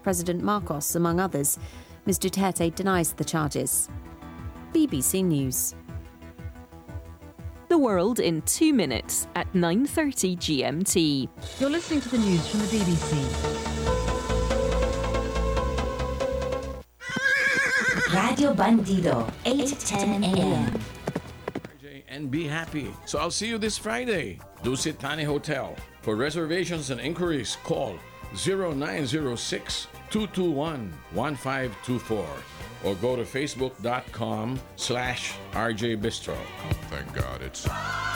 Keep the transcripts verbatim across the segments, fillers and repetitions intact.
President Marcos, among others. Miz Duterte denies the charges. B B C News. The world in two minutes at nine thirty G M T. You're listening to the news from the B B C. Radio Bandido, eight ten a m. And be happy. So I'll see you this Friday. Dusit Thani Hotel. For reservations and inquiries, call zero nine zero six, two two one, one five two four or go to facebook.com slash RJ Bistro. Thank God it's...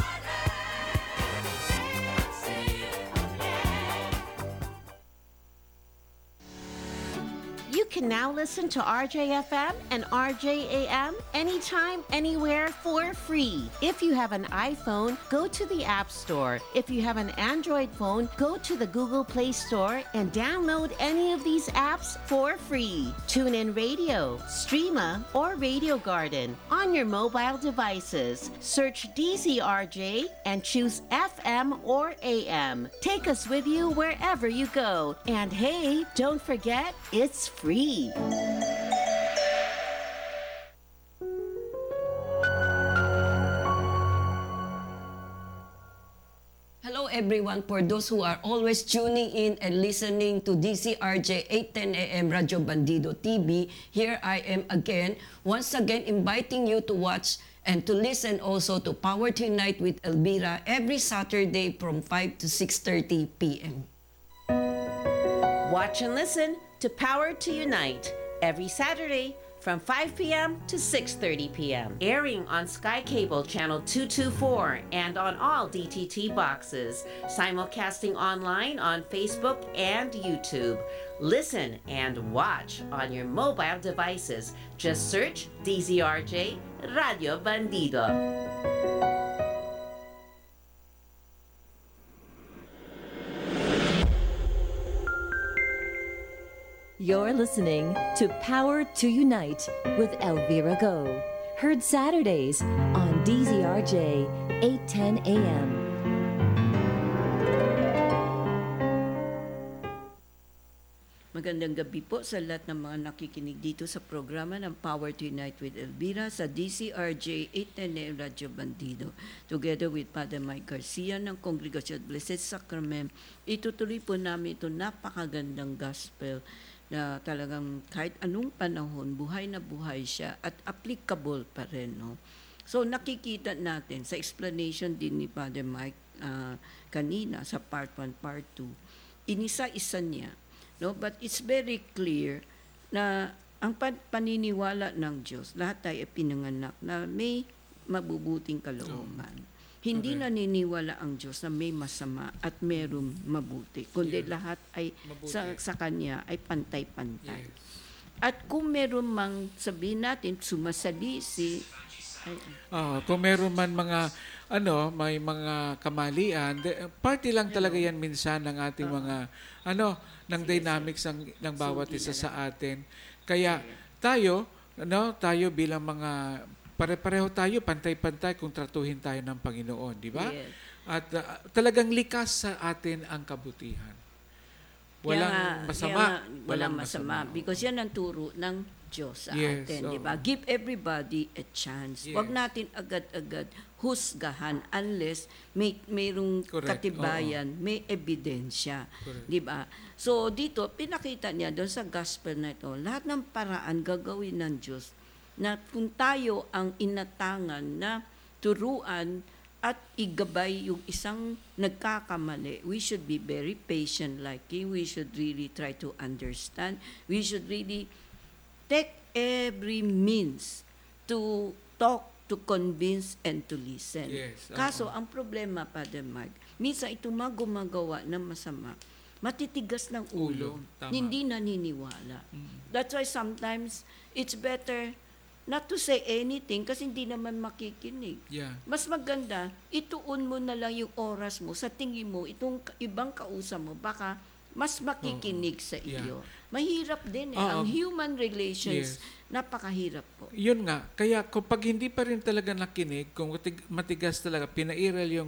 You can now listen to R J F M and R J A M anytime, anywhere for free. If you have an iPhone, go to the App Store. If you have an Android phone, go to the Google Play Store and download any of these apps for free. TuneIn Radio, Streama, or Radio Garden on your mobile devices. Search D Z R J and choose F M or A M. Take us with you wherever you go. And hey, don't forget, it's free. Hello everyone, for those who are always tuning in and listening to D C R J eight ten A M Radio Bandido T V, here I am again, once again inviting you to watch and to listen also to Power to Unite with Elvira every Saturday from five to six thirty p m Watch and listen to Power to Unite every Saturday from five p m to six thirty p m Airing on Sky Cable Channel two twenty-four and on all D T T boxes. Simulcasting online on Facebook and YouTube. Listen and watch on your mobile devices. Just search D Z R J Radio Bandido. You're listening to Power to Unite with Elvira Go. Heard Saturdays on D Z R J eight ten A M. Magandang gabi po sa lahat ng mga nakikinig dito sa programa ng Power to Unite with Elvira sa D C R J eight ten A M Radio Bandido. Together with Father Mike Garcia ng Congregación Blessed Sacrament, itutuloy po namin ito napakagandang gospel na talagang kahit anong panahon, buhay na buhay siya at applicable pa rin. No? So nakikita natin sa explanation din ni Father Mike uh, kanina sa part one, part two, inisa-isa niya. No? But it's very clear na ang paniniwala ng Diyos, lahat tayo ay pinanganak na may mabubuting kalooban. Hindi okay. naniniwala ang Diyos na may masama at mayroong mabuti, kundi yeah. lahat ay sa, sa Kanya ay pantay-pantay. Yes. At kung meron mang, sabihin natin, sumasalisi, ay, oh, kung meron man mga, ano, may mga kamalian, party lang talaga yan minsan ng ating uh, mga, ano, ng dynamics ng, ng bawat isa sa atin. Kaya tayo, ano, tayo bilang mga pare-pareho tayo, pantay-pantay kung tratuhin tayo ng Panginoon, di ba? Yes. At uh, talagang likas sa atin ang kabutihan. Walang kaya, masama. Kaya, walang, walang masama. masama. Because yan ang turo ng Diyos sa yes, atin, oh. di ba? Give everybody a chance. Yes. Huwag natin agad-agad husgahan unless may mayroong Correct. katibayan, oh. may ebidensya, di ba? So dito, pinakita niya doon sa gospel na ito, lahat ng paraan gagawin ng Diyos na kung tayo ang inatangan na turuan at igabay yung isang nagkakamali, we should be very patient like him. We should really try to understand. We should really take every means to talk, to convince, and to listen. Yes, Kaso, ang problema, Father Mike, minsan ito mga gumagawa ng masama, matitigas ng ulo, ulo hindi naniniwala. Mm. That's why sometimes it's better not to say anything kasi hindi naman makikinig. Yeah. Mas maganda, ituon mo na lang yung oras mo sa tingin mo, itong ibang kausap mo, baka mas makikinig uh, sa iyo. Yeah. Mahirap din eh. Uh, Ang human relations, yes. napakahirap po. Yun nga. Kaya kung pag hindi pa rin talaga nakinig, kung matigas talaga, pinairal yung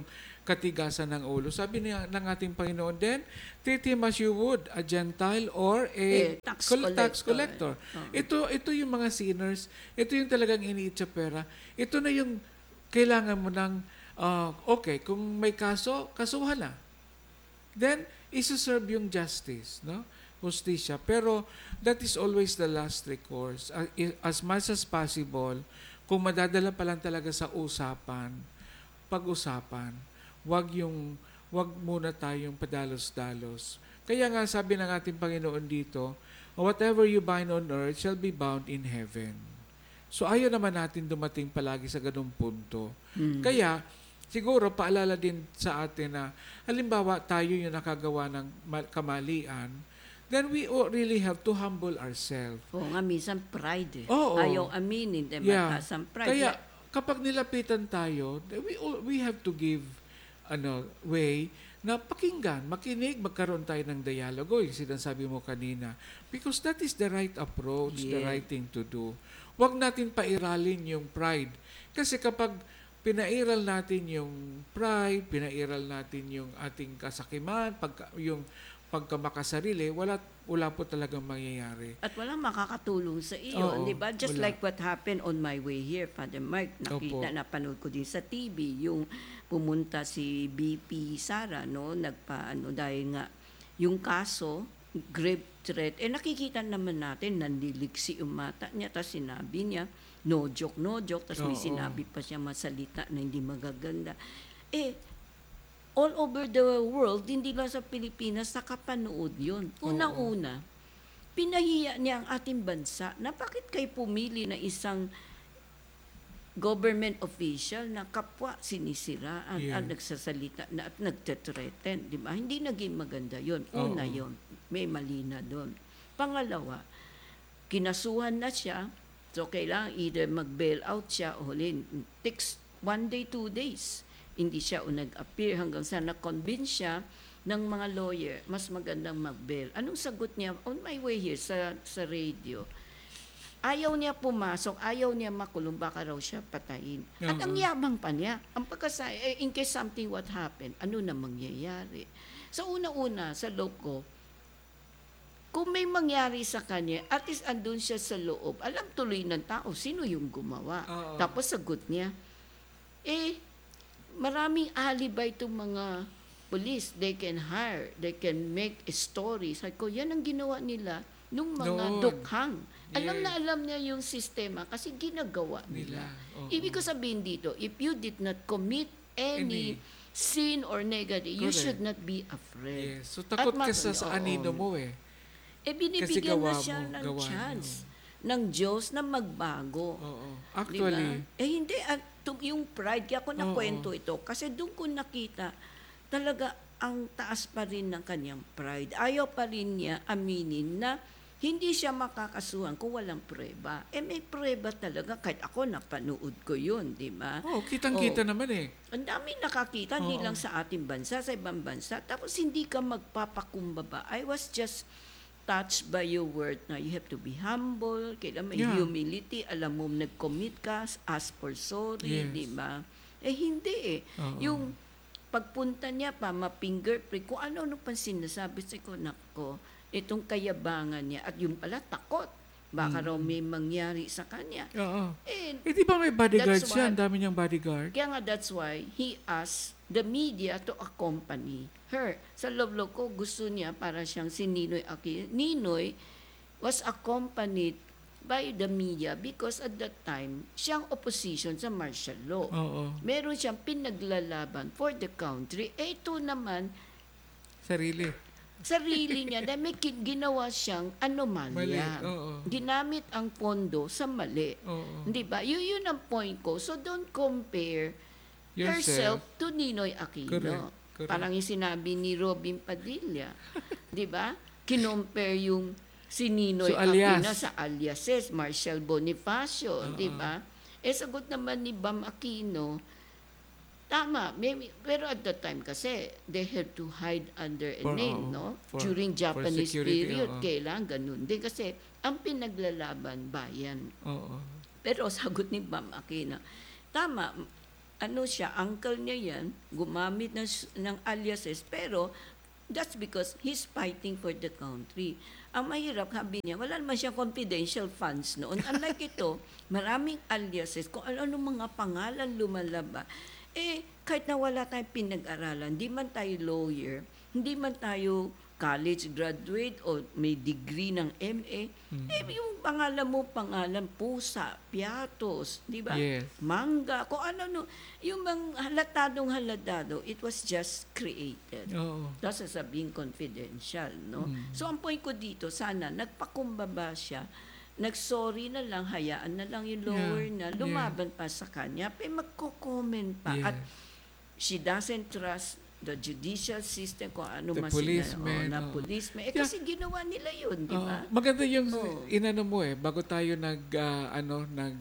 katigasan ng ulo. Sabi niya ng ating Panginoon, then treat him as you would a Gentile or a Eh, tax col- tax collector. collector. Ito ito yung mga sinners, ito yung talagang iniit sa pera. Ito na yung kailangan mo ng ah, okay, kung may kaso, kasuhan na. Then isuserve yung justice, no? Justisya. Pero that is always the last recourse. Uh, i- As much as possible, kung madadala pa lang talaga sa usapan, pag-usapan, wag yung wag muna tayong padalos-dalos. Kaya nga sabi ng ating Panginoon dito, whatever you bind on earth shall be bound in heaven. So ayaw naman natin dumating palagi sa ganung punto. Kaya siguro paalala din sa atin na halimbawa tayo yung nakagawa ng ma- kamalian, then we o- really have to humble ourselves. Oo nga, minsan pride eh. Oo. Ayaw aminin, di ba? Yeah. Taas ang pride. Kaya kapag nilapitan tayo, we all- we have to give ano way na pakinggan, makinig, magkaroon tayo ng dialogo, yung sinasabi mo kanina. Because that is the right approach, the Yeah. right thing to do. Huwag natin pairalin yung pride. Kasi kapag pinairal natin yung pride, pinairal natin yung ating kasakiman, pagka, yung pagkamakasarili, wala, wala po talagang mangyayari. At walang makakatulong sa iyo, Oo, di ba? Just wala. like what happened on my way here, Father Mark, nakita, Opo. napanood ko din sa T V, yung pumunta si B P Sara, no? Nagpa, ano, dahil nga, yung kaso, grave threat, eh nakikita naman natin, nandiliksi yung mata niya, tapos sinabi niya, no joke, no joke, tapos may Oo. sinabi pa siya masalita na hindi magaganda. Eh, all over the world, hindi lang sa Pilipinas, nakapanood yun. Unang-una, pinahiya niya ang ating bansa na bakit kayo pumili na isang government official na kapwa sinisiraan Yeah. at nagsasalita na at nagtetreten, di ba? Hindi naging maganda yon. Una Oo. yon, may mali na doon. Pangalawa, kinasuhan na siya, so kailangan either mag-bail out siya o hulin. Takes one day, two days. Hindi siya o nag-appear hanggang sa na-convince siya ng mga lawyer, mas magandang mag-bail. Anong sagot niya? On my way here sa, sa radio, ayaw niya pumasok, ayaw niya makulong, baka raw siya patayin. At ang Oo. yabang pa niya, ang pagkasay, eh, in case something what happened, ano na mangyayari? Sa una-una, sa loob ko, kung may mangyari sa kanya, at least andun siya sa loob, alam tuloy ng tao, sino yung gumawa. Oo. Tapos sagot niya, eh, maraming alibay itong mga police. They can hire, they can make stories. Sabi ko, yan ang ginawa nila nung mga Noon. dukhang. Alam Yes. na alam niya yung sistema kasi ginagawa nila. Nila. Oo. Ibig ko sabihin dito, if you did not commit any, Any. sin or negative, you Correct. should not be afraid. Yes. So takot At ka mag- sa, sa oo. anino mo eh. Eh, binibigyan gawa na siya mo, ng gawa chance ng Diyos na magbago. Oo. Di ba? Actually, Eh hindi, at tu- yung pride, kaya ako nakwento ito, kasi doon ko nakita, talaga ang taas pa rin ng kanyang pride. Ayaw pa rin niya aminin na hindi siya makakasuhan kung walang preba. Eh may preba talaga, kahit ako napanood ko yun, di ba? oh, kitang-kita Oh. naman eh. Ang dami nakakita, hindi Oo. lang sa ating bansa, sa ibang bansa. Tapos hindi ka magpapakumbaba. I was just touched by your word na you have to be humble, kailangan may Yeah. humility, alam mo nag-commit ka, ask for sorry, Yes. di ba? Eh hindi eh. Oo. Yung pagpunta niya pa, ma-fingerprint, kung ano-ano pang sinasabi sa ko, nako, itong kayabangan niya, at yung pala takot, baka raw may mangyari sa kanya. Oo. Eh, Eh, di ba may bodyguard That's siya? why- Ang dami niyang bodyguard. kaya nga that's why he asked the media to accompany her. Sa loob ko, gusto niya para siyang si Ninoy Aquino. Ninoy was accompanied by the media because at that time, siyang opposition sa martial law. Oo. Meron siyang pinaglalaban for the country. Eh, ito naman, Sarili. sarili niya, dahil may kin- ginawa siyang Mali. anomalya. Oo. Ginamit ang pondo sa mali. Oo. Di ba? Yun, yun ang point ko. So, don't compare herself Yourself. to Ninoy Aquino. Correct, correct. Parang yung sinabi ni Robin Padilla. Di ba? Kinompare yung si Ninoy So, alias. Aquino sa aliases, Marshall Bonifacio. Di ba? Eh, sagot naman ni Bam Aquino, tama, maybe, pero at that time kasi, they had to hide under a For, name, oo, no? for- During for Japanese security, period, oo. kailangan ganun din. Kasi, ang pinaglalaban, bayan. Oo. Pero sagot ni Bam Aquino, tama, ano siya, uncle niya yan, gumamit ng, ng aliases, pero that's because he's fighting for the country. Ang mahirap, sabi niya, wala naman siyang confidential funds noon. Unlike ito, maraming aliases, kung ano-ano mga pangalan lumalaba. Eh, kahit na wala tayong pinag-aralan, hindi man tayo lawyer, hindi man tayo college graduate o may degree ng M A, Mm. eh, yung pangalan mo, pangalan, pusa, piatos, di ba? Yes. Mangga, kung ano-ano. Yung bang halatadong halatado, it was just created. Oo. Tapos sasabihin confidential, no? Mm. So, ang point ko dito, sana nagpakumbaba siya, nag-sorry na lang, hayaan na lang yung lower Yeah, na, lumaban pa sa kanya, pero magko-comment pa. Yeah. At she doesn't trust the judicial system, kung ano The mas policemen, na oo. policemen. Eh, Yeah. kasi ginawa nila yun, di Oo. ba? Maganda yung Oo. inano mo eh, bago tayo nag, ah, ano, nag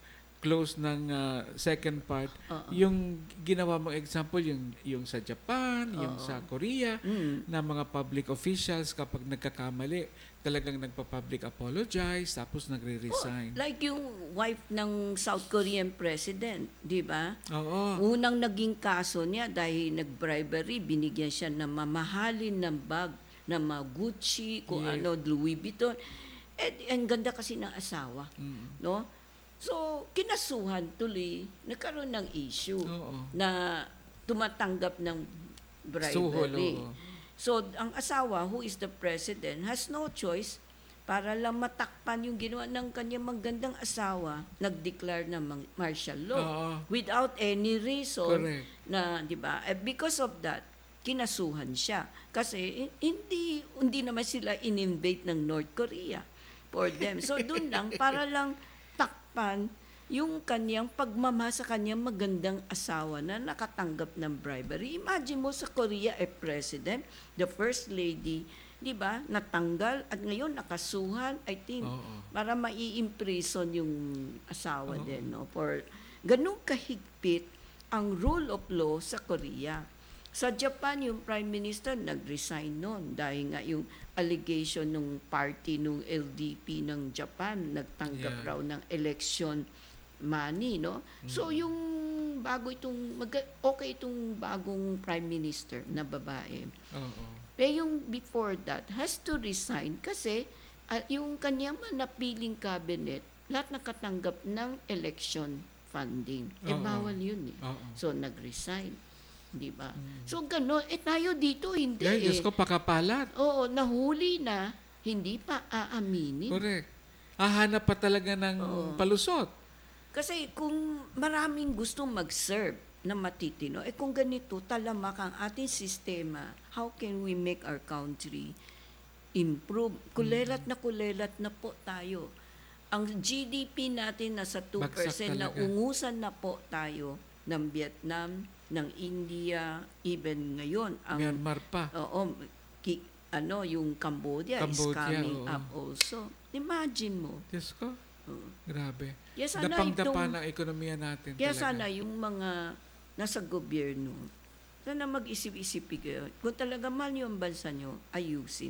close ng ah, second part, Oo. yung ginawa mong example, yung, yung sa Japan, yung Oo. sa Korea, Mm. na mga public officials kapag nagkakamali, talagang nagpa-public apologize, tapos nagre-resign. Like yung wife ng South Korean president, di ba? Oo. Unang naging kaso niya dahil nag-bribery, binigyan siya ng mamahalin ng bag na mga Gucci, kung Yes. ano, Louis Vuitton. Eh, ang ganda kasi ng asawa, Mm. no? So, kinasuhan tuloy, nagkaroon ng issue Oo. na tumatanggap ng bribery. Suhol, oo. So, ang asawa, who is the president, has no choice para lang matakpan yung ginawa ng kanyang magandang asawa, nag-declare ng mang- martial law Oo. without any reason Correct. na, di ba? Eh, because of that, kinasuhan siya. Kasi eh, hindi hindi naman sila in-invade ng North Korea for them. So, doon lang, para lang takpan yung kanyang pagmamahal sa kanyang magandang asawa na nakatanggap ng bribery. Imagine mo sa Korea, a president, the first lady, di ba, natanggal at ngayon nakasuhan, I think, Oo. para mai-imprison yung asawa Oo. din, no? For ganun kahigpit ang rule of law sa Korea. Sa Japan, yung prime minister nag-resign noon dahil nga yung allegation ng party ng L D P ng Japan, nagtanggap Yeah. raw ng election money, no? So yung bago itong mag- okay itong bagong prime minister na babae. Oo. Pero yung before that has to resign kasi ah, yung kanyang napiling cabinet lahat nakatanggap ng election funding. Eh Oo. bawal yun eh. Oo. So nag-resign, di ba? So gano'n, eh tayo dito hindi Yan, eh. Diyos ko, pakapalat. Oo, nahuli na, hindi pa aaminin. Correct. Hahanap pa talaga ng Oo. palusot. Kasi kung maraming gustong mag-serve na matitino, eh kung ganito talamak ang ating sistema, how can we make our country improve? Kulelat na kulelat na po tayo. Ang G D P natin nasa two percent na talaga. ungusan na po tayo ng Vietnam, ng India, even ngayon. Ang, Myanmar pa. Oo, ki, ano, yung Cambodia, is Cambodia, coming oo. up also. Imagine mo. Diyos ko, Oo. grabe. Kaya sana Dapang-dapa itong- ng ekonomiya natin Kaya talaga. sana yung mga nasa gobyerno, sana mag-isip-isip kayo. Kung talaga mahal niyo ang bansa niyo, ayusin.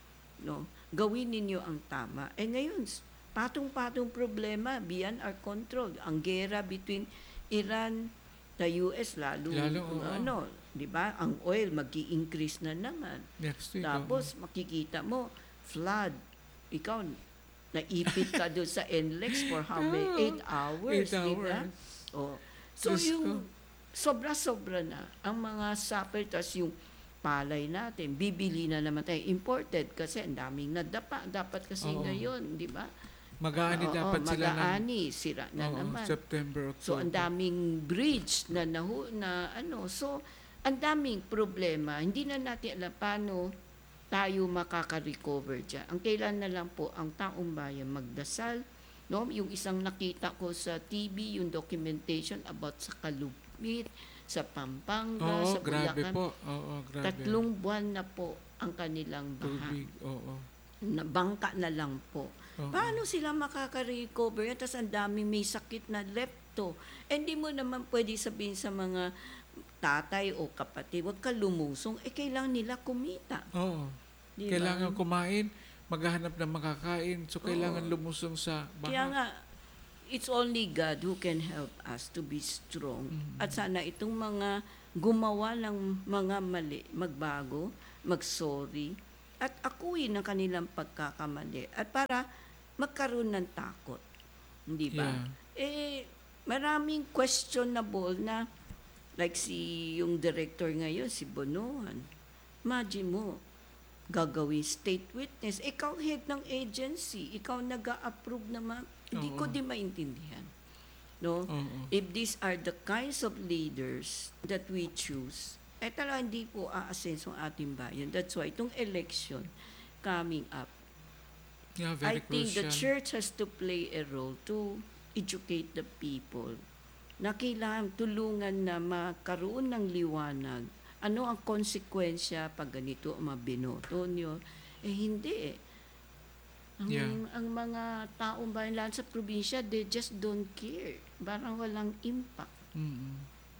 No? Gawin ninyo ang tama. Eh ngayon, patong-patong problema beyond our control. Ang gera between Iran, the U S, lalo, Lalo, oo. ano, di ba? Ang oil, mag-i-increase na naman. Next week. Tapos, makikita mo, flood. Ikaw, naipit ka doon sa N L E X for how many? Oo. Eight hours, Eight di ba? hours. Oh. So, Diyos yung sobra-sobra na ang mga supper, tas yung palay natin, bibili na naman tayo imported kasi ang daming nadapa. Dapat kasi Oo. ngayon, di ba? Mag-aani Oo, dapat sila ng mag-aani, sira na oo, naman. September, October. So, ang daming bridge na, nahu, na ano. So, ang daming problema. Hindi na natin alam paano tayo makaka-recover dyan. Ang kailan na lang po ang taong bayan magdasal. No? Yung isang nakita ko sa T V, yung documentation about sa Kalupit, sa Pampanga, Oo, sa grabe Bulacan. po. Oo, grabe. Tatlong buwan na po ang kanilang baha. Tubig, oo. Na bangka na lang po. Oo. Paano sila makaka-recover? Yan, tas ang daming may sakit na lepto. Eh, hindi mo naman pwede sabihin sa mga tatay o kapatid, huwag ka lumusong. Eh, kailangan nila kumita. Oo. Di ba? Kailangan kumain, maghahanap ng makakain. So, kailangan Oo. lumusong sa baha. Kaya nga, it's only God who can help us to be strong. At sana itong mga gumawa ng mga mali, magbago, mag-sorry, at akuin ang kanilang pagkakamali. At para magkaroon ng takot. Hindi ba? Yeah. Eh, maraming questionable na, like si yung director ngayon, si Bonoan. Imagine mo, gagawin state witness. Ikaw head ng agency. Ikaw nag-a-approve naman. Hindi ko di maintindihan. No? Oo. If these are the kinds of leaders that we choose, eh talaga hindi po aasenso ang ating bayan. That's why itong election coming up, Yeah, I very think the crucial. church has to play a role to educate the people na kailangan tulungan na magkaroon ng liwanag. Ano ang konsekwensya pag ganito ang mga binoto nyo? Eh hindi eh. Ang, Yeah. ang mga taong bayan lang sa probinsya, they just don't care. Parang walang impact. Mm.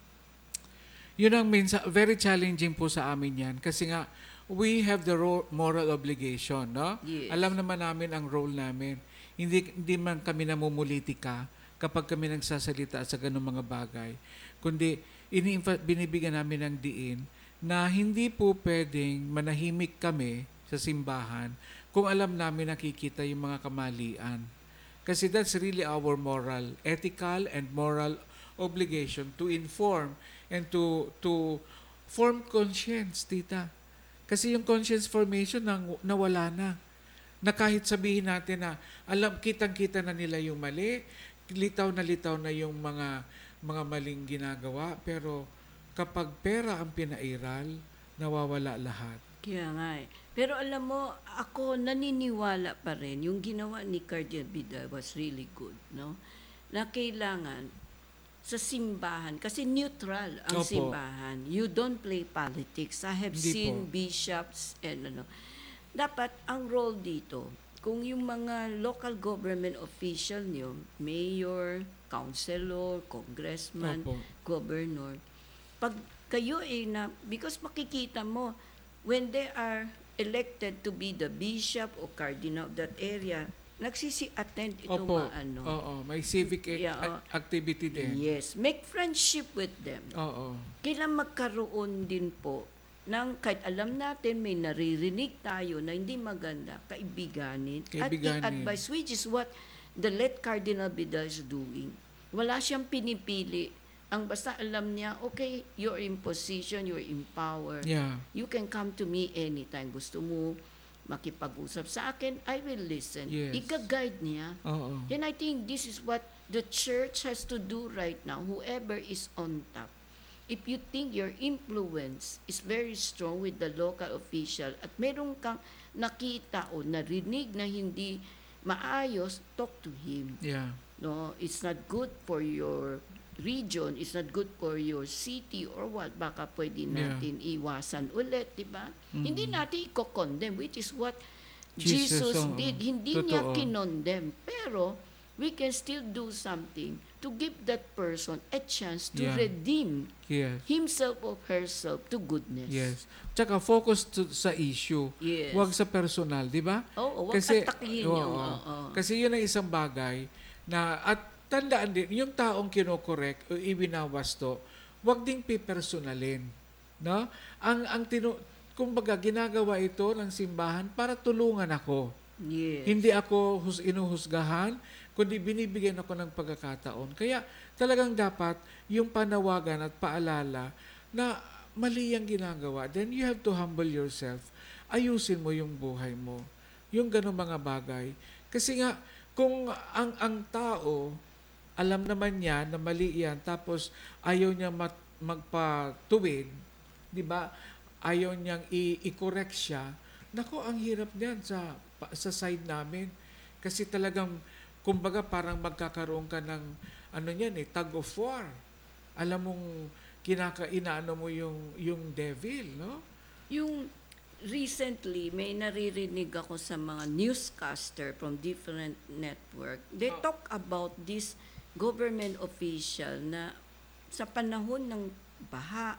Yun ang minsan, very challenging po sa amin yan. Kasi nga, we have the ro- moral obligation, no? Yes. Alam naman namin ang role namin. Hindi, hindi man kami namumulitika kapag kami nagsasalita sa ganung mga bagay. Kundi, ini binibigyan namin ng diin na hindi po pwedeng manahimik kami sa simbahan kung alam namin nakikita yung mga kamalian. Kasi that's really our moral, ethical and moral obligation to inform and to to form conscience, tita. Kasi yung conscience formation nang, nawala na. Na kahit sabihin natin na alam, kitang-kita na nila yung mali, litaw na litaw na yung mga mga maling ginagawa, pero kapag pera ang pinairal, nawawala lahat. Kaya nga eh. Pero alam mo, ako naniniwala pa rin, yung ginawa ni Cardinal Bida was really good, no? Na kailangan sa simbahan, kasi neutral ang Opo. simbahan. You don't play politics. I have Hindi seen po. bishops and ano. Dapat ang role dito, kung yung mga local government official nyo, mayor, councilor, congressman, Opo. governor, pag kayo eh na, because makikita mo, when they are elected to be the bishop o cardinal of that area, nagsisi-attend itong Opo. mga ano. Oo, may civic a- Yeah, a- activity din. Yes, make friendship with them. Oo. Kailan magkaroon din po ng kahit alam natin may naririnig tayo na hindi maganda, kaibiganin, Kaibiganin. at i-advise, which is what the late Cardinal Bida is doing. Wala siyang pinipili. Ang basta alam niya, okay, you're in position, you're in power. Yeah. You can come to me anytime. Gusto mo makipag-usap sa akin, I will listen. Yes. Ika-guide niya. Oo. And I think this is what the church has to do right now, whoever is on top. If you think your influence is very strong with the local official at meron kang nakita o narinig na hindi maayos, talk to him. Yeah. No, it's not good for your region, it's not good for your city or what, baka pwede Yeah. natin iwasan ulit, di ba? Mhm. Hindi natin i-condemn, which is what Jesus, Jesus, oo. did. Hindi niya Totoo. kinondemn. Pero, we can still do something to give that person a chance to Yeah. redeem Yes. himself or herself to goodness. Yes. Tsaka focus to, sa issue. Yes. Huwag sa personal, di ba? Oo, huwag atakihin oo, yung, oo. oo. Kasi yun ang isang bagay na, at tandaan din, yung taong kinokorek o ibinawasto, huwag ding pipersonalin. No? Ang, ang tinu, kumbaga, ginagawa ito ng simbahan para tulungan ako. Yes. Hindi ako hus, inuhusgahan, kundi binibigyan ako ng pagkakataon. Kaya talagang dapat yung panawagan at paalala na mali ang ginagawa. Then you have to humble yourself. Ayusin mo yung buhay mo. Yung ganong mga bagay. Kasi nga, kung ang, ang tao, alam naman niya na mali yan, tapos ayaw niya mat, magpatuwid, di ba? Ayaw niyang i- i-correct siya. Nako, ang hirap niyan sa, sa side namin. Kasi talagang, kumbaga parang magkakaroon ka ng, ano niyan eh, tug of war. Alam mong, kinaka, inaano mo yung, yung devil, no? Yung recently, may naririnig ako sa mga newscaster from different network. They talk about this government official na sa panahon ng baha,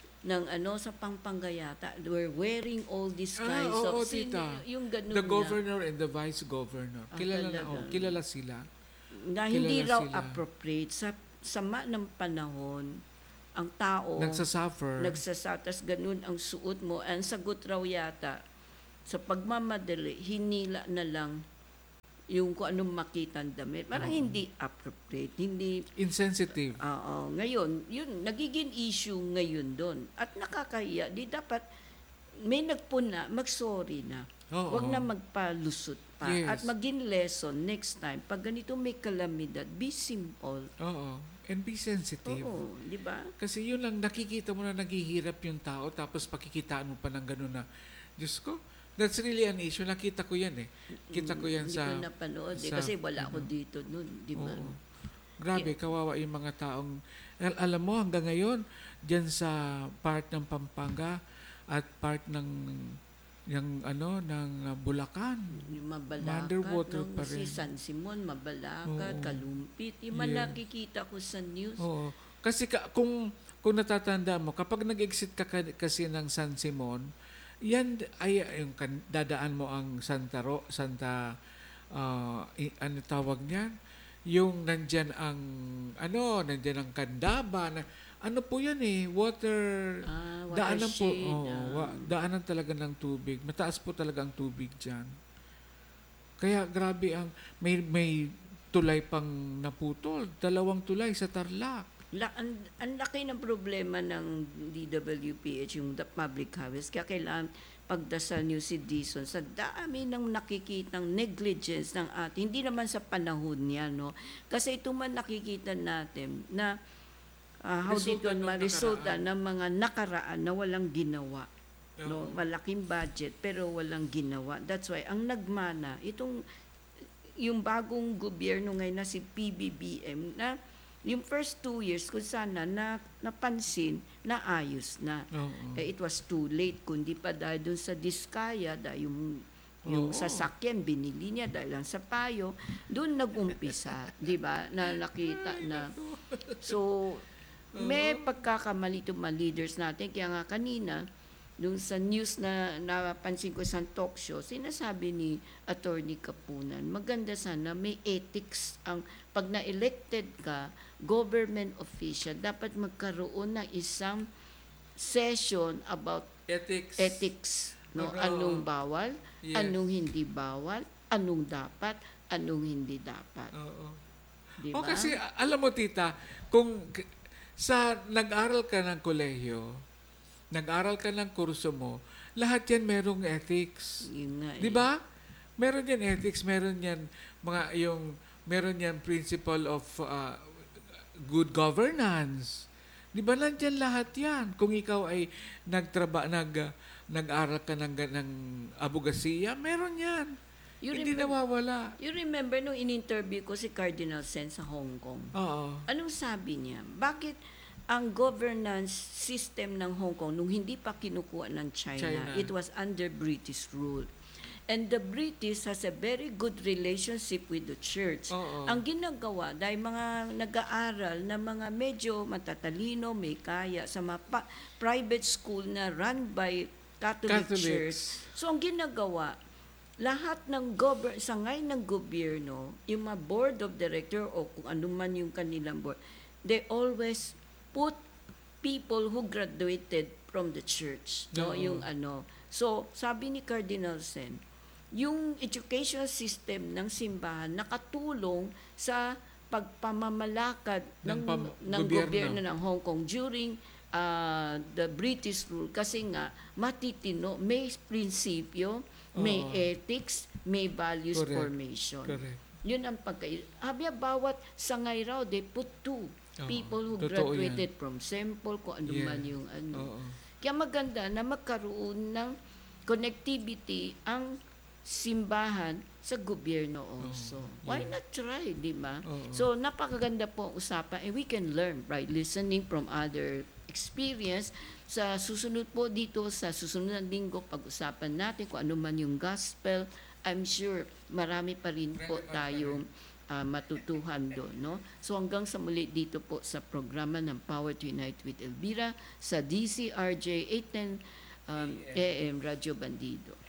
ng ano, sa Pampangayata, we're wearing all these kinds oo, of... tita. Sin- yung ganun The na. governor and the vice governor. Ah, Kilala na, talaga. oh, kilala sila. na hindi Kilala raw sila. appropriate sa sama ng panahon ang tao Nagsasuffer. nagsasatas ganun ang suot mo. Ang sagot raw yata sa pagmamadali, hinila na lang yung kung anong makita ang damit. Parang Oo. hindi appropriate, hindi Insensitive. Oo. Ngayon, yun, nagiging issue ngayon doon. At nakakahiya, di dapat may nagpuna, mag-sorry na. Oo. Huwag na magpalusot pa. Yes. At maging lesson next time. Pag ganito may kalamidad, be simple. Oo. And be sensitive. Oo, di ba? Kasi yun lang, nakikita mo na naghihirap yung tao, tapos pakikitaan mo pa ng gano'n na, Diyos ko, that's really an issue. Nakita ko yan eh. Kita ko yan Hindi sa... ko napanood eh, sa- kasi wala ako ano. dito noon, di ba? Oo. Grabe, kawawa yung mga taong... Al- alam mo, hanggang ngayon, dyan sa part ng Pampanga at part ng yung ano ng uh, Bulacan. Yung Mabalacat, Underwater nung pa si rin. San Simon, Mabalacat, Oo. Kalumpit, yung mga Yeah. nakikita ko sa news. Oo. Kasi ka, kung kung natatanda mo, kapag nag-exit ka ka- kasi ng San Simon, yan ay yung kan- dadaan mo ang Santa Ro, Santa ah, i- ano tawag niyan? Yung nandyan ang ano, nandyan ang Candaba na ano po yan eh, water Ah, daanan po, watershed, oo, ah. wa- daanan talaga ng tubig. Mataas po talaga ang tubig diyan. Kaya grabe ang may may tulay pang naputol, dalawang tulay sa Tarlac. La, ang, ang laki ng problema ng D W P H, yung the public highways. Kaya kailangan pagdasal niyo si Dison sa dami ng nakikitang negligence ng ating, hindi naman sa panahon niya, no? Kasi ito man nakikita natin na uh, how did Resulta one ng ma-resulta nakaraan. ng mga nakaraan na walang ginawa. No, malaking budget pero walang ginawa. That's why ang nagmana itong yung bagong gobyerno ngayon na si P B B M na yung first two years kung sana na napansin na ayos na. Oo. Eh, it was too late kundi pa dahil dun sa Diskaya dahil yung yung Oo. sasakyan binili niya dahil lang sa payo doon nagumpisa, 'di ba? Na nakita na so may pagkakamali itong mga leaders natin kaya nga kanina nung sa news na napansin ko sa talk show, sinasabi ni Attorney Kapunan, maganda sana may ethics ang pag na-elected ka, government official, dapat magkaroon ng isang session about Ethics. ethics. No? Oo. Anong bawal, Yes. anong hindi bawal, anong dapat, anong hindi dapat. Oo. Di O ba? kasi a- alam mo tita, kung k- sa nag-aral ka ng kolehiyo, nag-aral ka ng kurso mo, lahat yan merong ethics. Yun nga eh. 'Di ba? Meron yan ethics, meron yan mga yung meron yan principle of uh, good governance. 'Di ba nandiyan lahat yan? Kung ikaw ay nagtraba nag uh, nag-aral ka ng ng abogasiya, meron yan. You Hindi remember- nawawala. You remember nung in-interview ko si Cardinal Sen sa Hong Kong? Oo. Anong sabi niya? Bakit ang governance system ng Hong Kong nung hindi pa kinukuha ng China, China. it was under British rule. And the British has a very good relationship with the church. Oo. Ang ginagawa, dahil mga nag-aaral na mga medyo matatalino, may kaya, sa mga pa- private school na run by Catholic Catholics. Church. So ang ginagawa, lahat ng gober sangay ng gobyerno, yung mga board of director o kung ano man yung kanilang board, they always put people who graduated from the church, no, Oo. yung ano. So, sabi ni Cardinal Sen, yung education system ng simbahan nakatulong sa pagpamamalakad ng, Ng pam- ng gobyerno. gobyerno ng Hong Kong during uh, the British rule kasi nga matitino, may prinsipyo, may Oo. ethics, may values Correct. formation. Correct. Yun ang pagka... Habya bawat sangay raw, they put two Oo, people who totoo graduated from Semple, kung ano Yeah. man yung ano. Oo. Kaya maganda na magkaroon ng connectivity ang simbahan sa gobyerno also. Why yeah. not try, di ba? Oo. So, napakaganda po ang usapan and we can learn by listening from other experience. Sa susunod po dito, sa susunod na linggo, pag-usapan natin kung ano man yung gospel. I'm sure marami pa rin po tayong uh, matutuhan doon. No? So hanggang sa muli dito po sa programa ng Power to Unite with Elvira sa D C R J eight ten um, A M Radyo Bandido.